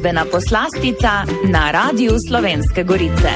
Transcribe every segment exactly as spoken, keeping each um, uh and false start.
Glasbena poslastica na Radiu Slovenske Gorice.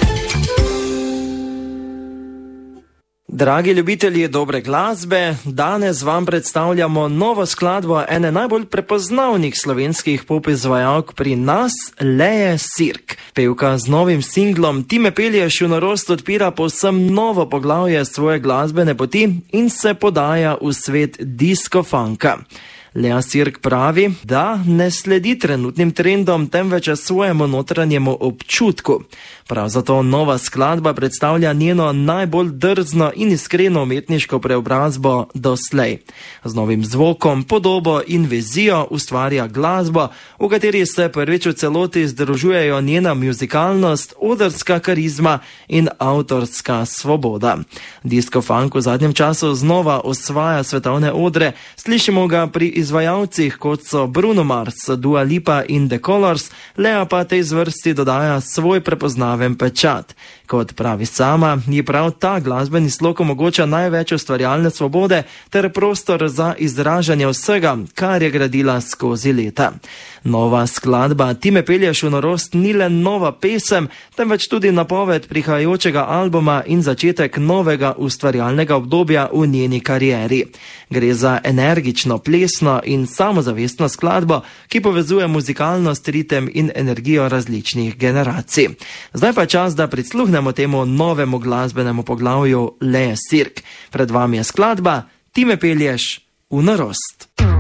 Dragi ljubitelji dobre glasbe, danes vam predstavljamo novo skladbo ene najbolj prepoznavnih slovenskih pop izvajalk pri nas, Leje Sirk. Pevka z novim singlom Ti me pelješ v norost odpira povsem novo poglavje svoje glasbene poti in se podaja v svet disco-funka. Leja Sirk pravi, da ne sledi trenutnim trendom, temveč svojemu notranjemu občutku. Prav zato nova skladba predstavlja njeno najbolj drzno in iskreno umetniško preobrazbo doslej. Z novim zvokom, podobo in vizijo ustvarja glasbo, v kateri se prvič v celoti združujejo njena muzikalnost, odrska karizma in avtorska svoboda. Disco-funk v zadnjem času znova osvaja svetovne odre, slišimo ga pri izvajalcih, kot so Bruno Mars, Dua Lipa in The Colors, Leja pa tej zvrsti dodaja svoj prepoznaven pečat. Kot pravi sama, ji prav ta glasbeni slog omogoča največ ustvarjalne svobode ter prostor za izražanje vsega, kar je gradila skozi leta. Nova skladba Ti me pelješ v norost ni le nova pesem, temveč tudi napoved prihajajočega albuma in začetek novega ustvarjalnega obdobja v njeni karieri. Gre za energično, plesno in samozavestno skladbo, ki povezuje muzikalnost, ritem in energijo različnih generacij. Zdaj pa je čas, da prisluhnemo temu novemu glasbenemu poglavju Leje Sirk. Pred vami je skladba Ti me pelješ v norost.